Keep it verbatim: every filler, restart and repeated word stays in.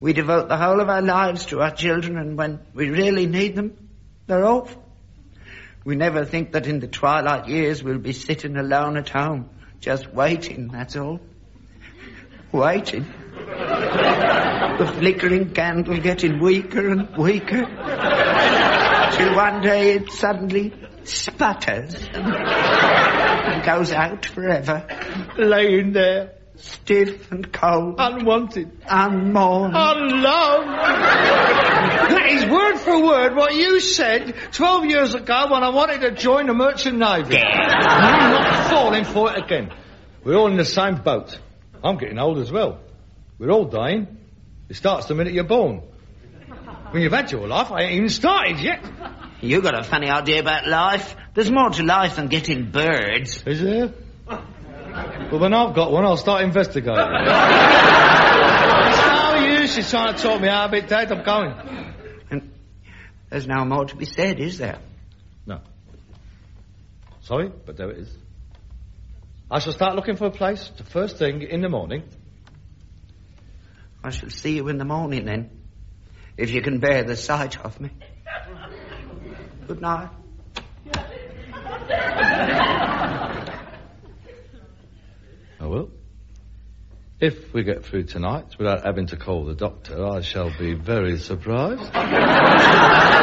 We devote the whole of our lives to our children, and when we really need them, they're off. We never think that in the twilight years we'll be sitting alone at home, just waiting, that's all. Waiting. The flickering candle getting weaker and weaker, till one day it suddenly sputters and, and goes out forever. Laying there, stiff and cold, unwanted, unmourned, unloved. That is word for word what you said twelve years ago when I wanted to join the Merchant Navy. I'm not falling for it again. We're all in the same boat. I'm getting old as well. We're all dying. It starts the minute you're born. When you've had your life, I ain't even started yet. You got a funny idea about life. There's more to life than getting birds. Is there? Well, when I've got one, I'll start investigating. It's no use you trying to talk me out of it, Dad. I'm going. And there's no more to be said, is there? No. Sorry, but there it is. I shall start looking for a place the first thing in the morning. I shall see you in the morning, then, if you can bear the sight of me. Good night. Oh, well. If we get through tonight without having to call the doctor, I shall be very surprised.